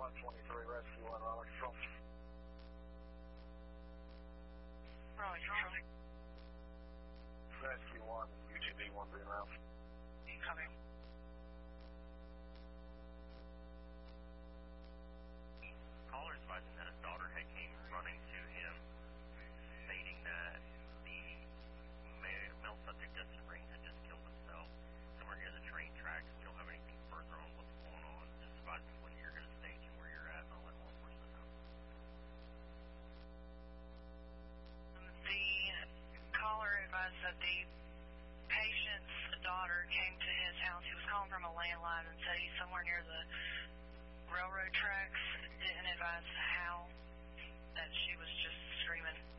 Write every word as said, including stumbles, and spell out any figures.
one twenty-three, rescue one, Raleigh Control. Raleigh Control. Rescue one, U T B one being around. Copy. Caller advising that his daughter had came running to him, stating that the male, male subject at Springs had just killed himself somewhere near the train tracks. We don't have anything further on what's going on. Just advise me when you're going to stage and where you're at, and I'll let law enforcement know. The caller advised that the patient's daughter came to his house. He was calling from a landline and said he's somewhere near the railroad tracks. Didn't advise how, that she was just screaming.